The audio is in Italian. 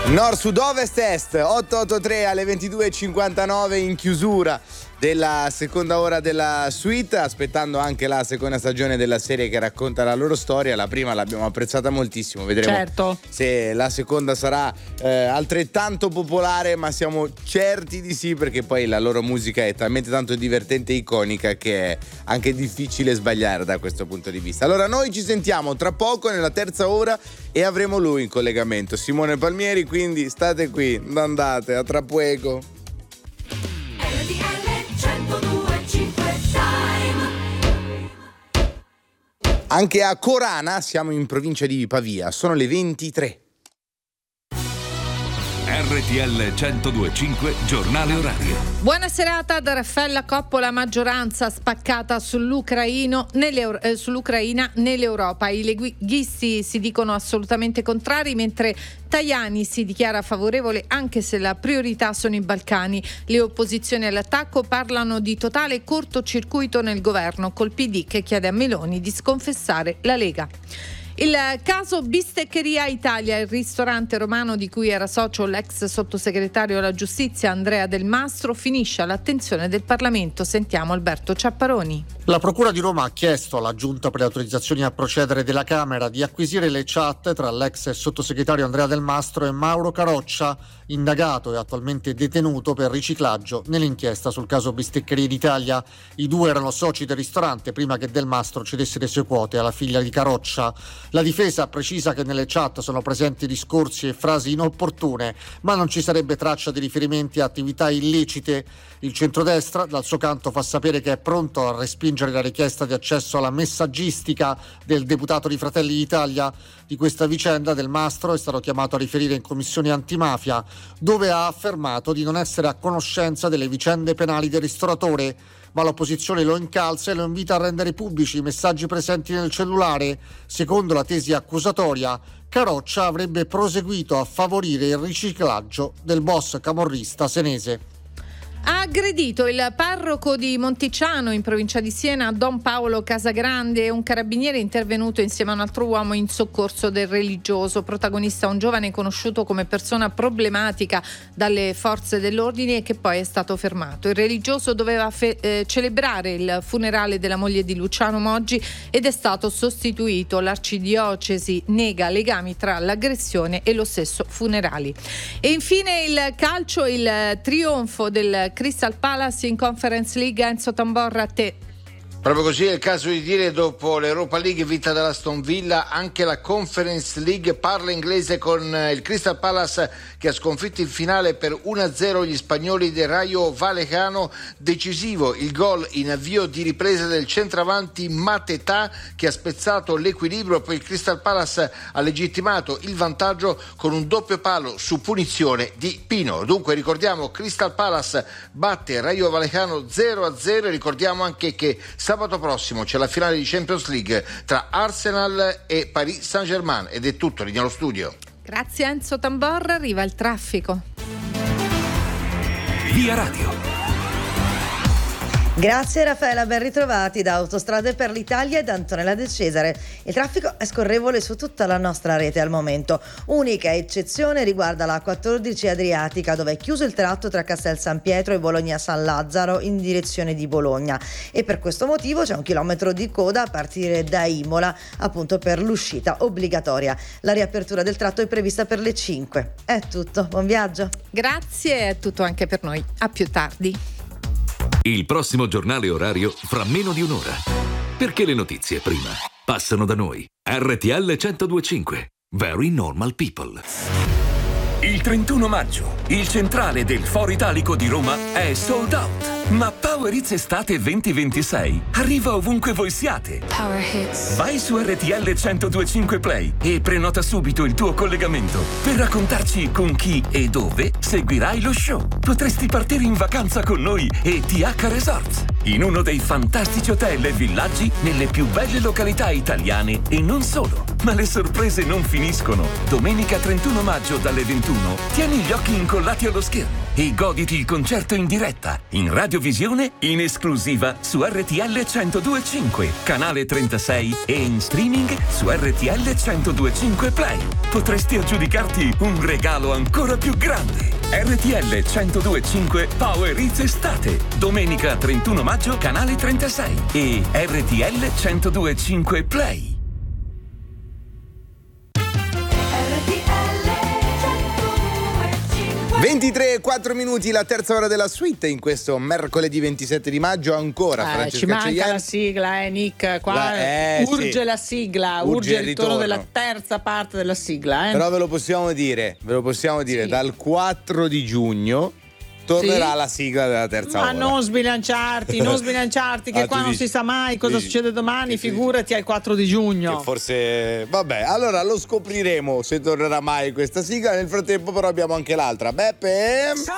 Nord, sud, ovest, est, 883 alle 22.59 in chiusura della seconda ora della suite, aspettando anche la seconda stagione della serie che racconta la loro storia. La prima l'abbiamo apprezzata moltissimo, vedremo se la seconda sarà altrettanto popolare, ma siamo certi di sì, perché poi la loro musica è talmente tanto divertente e iconica che è anche difficile sbagliare da questo punto di vista. Allora noi ci sentiamo tra poco nella terza ora e avremo lui in collegamento, Simone Palmieri, quindi state qui, non andate, a tra poco. Anche a Corana, siamo in provincia di Pavia, sono le 23. RTL 102.5 Giornale Orario. Buona serata da Raffaella Coppola. Maggioranza spaccata sull'Ucraina nell'Europa. I leghisti si dicono assolutamente contrari, mentre Tajani si dichiara favorevole, anche se la priorità sono i Balcani. Le opposizioni all'attacco parlano di totale cortocircuito nel governo, col PD che chiede a Meloni di sconfessare la Lega. Il caso Bisteccheria Italia, il ristorante romano di cui era socio l'ex sottosegretario alla giustizia Andrea Del Mastro, finisce all'attenzione del Parlamento. Sentiamo Alberto Ciapparoni. La Procura di Roma ha chiesto alla Giunta per le autorizzazioni a procedere della Camera di acquisire le chat tra l'ex sottosegretario Andrea Del Mastro e Mauro Caroccia, indagato e attualmente detenuto per riciclaggio nell'inchiesta sul caso Bisteccheria d'Italia. I due erano soci del ristorante prima che Del Mastro cedesse le sue quote alla figlia di Caroccia. La difesa precisa che nelle chat sono presenti discorsi e frasi inopportune, ma non ci sarebbe traccia di riferimenti a attività illecite. Il centrodestra, dal suo canto, fa sapere che è pronto a respingere la richiesta di accesso alla messaggistica del deputato di Fratelli d'Italia. Di questa vicenda Del Mastro è stato chiamato a riferire in commissione antimafia, dove ha affermato di non essere a conoscenza delle vicende penali del ristoratore, ma l'opposizione lo incalza e lo invita a rendere pubblici i messaggi presenti nel cellulare. Secondo la tesi accusatoria, Caroccia avrebbe proseguito a favorire il riciclaggio del boss camorrista senese. Ha aggredito il parroco di Monticiano in provincia di Siena, Don Paolo Casagrande, e un carabiniere intervenuto insieme a un altro uomo in soccorso del religioso. Protagonista un giovane conosciuto come persona problematica dalle forze dell'ordine e che poi è stato fermato. Il religioso doveva celebrare il funerale della moglie di Luciano Moggi ed è stato sostituito. L'arcidiocesi nega legami tra l'aggressione e lo stesso funerali. E infine il calcio, il trionfo del Crystal Palace in Conference League. Enzo Tamborra, a te. Proprio così è il caso di dire, dopo l'Europa League vinta dall'Aston Villa, anche la Conference League parla inglese con il Crystal Palace che ha sconfitto in finale per 1-0 gli spagnoli del Rayo Vallecano. Decisivo il gol in avvio di ripresa del centravanti Mateta che ha spezzato l'equilibrio, poi il Crystal Palace ha legittimato il vantaggio con un doppio palo su punizione di Pino. Dunque ricordiamo, Crystal Palace batte Rayo Vallecano 0-0 e ricordiamo anche che sabato prossimo c'è la finale di Champions League tra Arsenal e Paris Saint-Germain. Ed è tutto, linea allo studio. Grazie Enzo Tamborra, arriva il traffico. Via Radio. Grazie Raffaella, ben ritrovati da Autostrade per l'Italia e da Antonella De Cesare. Il traffico è scorrevole su tutta la nostra rete al momento. Unica eccezione riguarda la 14 Adriatica, dove è chiuso il tratto tra Castel San Pietro e Bologna San Lazzaro in direzione di Bologna, e per questo motivo c'è 1 chilometro di coda a partire da Imola, appunto per l'uscita obbligatoria. La riapertura del tratto è prevista per le 5. È tutto, buon viaggio. Grazie, è tutto anche per noi. A più tardi. Il prossimo giornale orario fra meno di un'ora. Perché le notizie prima passano da noi. RTL 102.5. Very Normal People. Il 31 maggio, il centrale del Foro Italico di Roma è sold out. Ma Power Hits Estate 2026 arriva ovunque voi siate. Power Hits. Vai su RTL 102.5 Play e prenota subito il tuo collegamento per raccontarci con chi e dove seguirai lo show. Potresti partire in vacanza con noi e TH Resorts, in uno dei fantastici hotel e villaggi nelle più belle località italiane e non solo. Ma le sorprese non finiscono. Domenica 31 maggio dalle 21 tieni gli occhi incollati allo schermo e goditi il concerto in diretta, in radiovisione, in esclusiva su RTL 102.5, canale 36 e in streaming su RTL 102.5 Play. Potresti aggiudicarti un regalo ancora più grande. RTL 102.5 Power Hits Estate. Domenica 31 maggio, canale 36 e RTL 102.5 Play. 23:04 minuti, la terza ora della suite in questo mercoledì 27 di maggio ancora. Francesca ci manca Ceiani. la sigla, Nick. Qua urge sì. La sigla, Urge urge il ritorno della terza parte della sigla. Però ve lo possiamo dire, Sì. dal 4 di giugno tornerà la sigla della terza ora. Ma non sbilanciarti, che qua non si sa mai cosa succede domani, figurati al 4 di giugno. Che forse, vabbè, allora lo scopriremo se tornerà mai questa sigla. Nel frattempo però abbiamo anche l'altra. Beppe.